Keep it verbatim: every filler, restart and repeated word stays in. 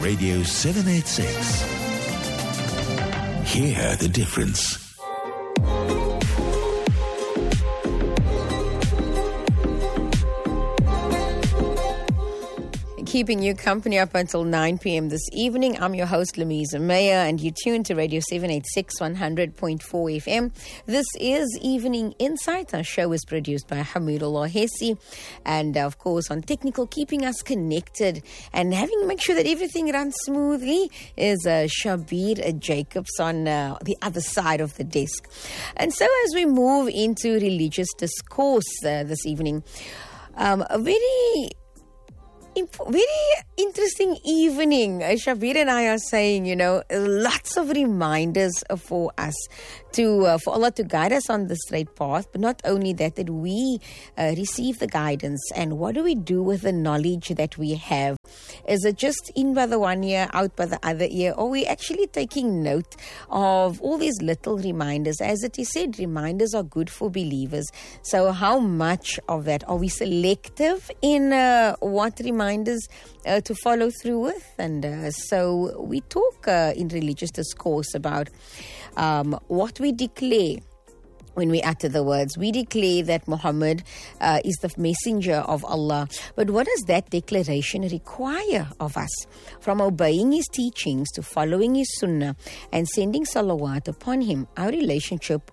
Radio seven eighty-six. Hear the difference. Keeping you company up until nine p.m. this evening. I'm your host, Louise Meyer, and you tune to Radio seven eighty-six, one hundred point four F M. This is Evening Insight. Our show is produced by Hamidullah Hesi, and of course, on technical, keeping us connected and having make sure that everything runs smoothly is uh, Shabir Jacobs on uh, the other side of the desk. And so, as we move into religious discourse uh, this evening, um, a very Very interesting evening. Shabir and I are saying, you know, lots of reminders for us to, uh, for Allah to guide us on the straight path. But not only that, that we uh, receive the guidance. And what do we do with the knowledge that we have? Is it just in by the one ear, out by the other ear? Or are we actually taking note of all these little reminders? As it is said, reminders are good for believers. So how much of that are we selective in uh, what reminders reminders uh, to follow through with? And uh, so we talk uh, in religious discourse about um, what we declare when we utter the words. We declare that Muhammad uh, is the messenger of Allah. But what does that declaration require of us? From obeying his teachings to following his sunnah and sending salawat upon him, our relationship